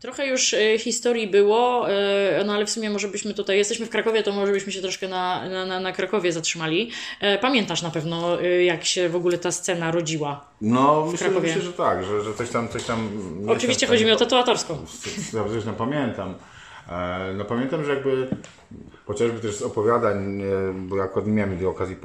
Trochę już historii było, no ale w sumie może byśmy tutaj, jesteśmy w Krakowie, to może byśmy się troszkę na Krakowie zatrzymali. Pamiętasz na pewno, jak się w ogóle ta scena rodziła? No, myślę, że tak, że coś tam... Oczywiście chodzi mi o tatuatorską. Zresztą pamiętam. No pamiętam, że jakby chociażby też z opowiadań, bo ja akurat nie miałem okazji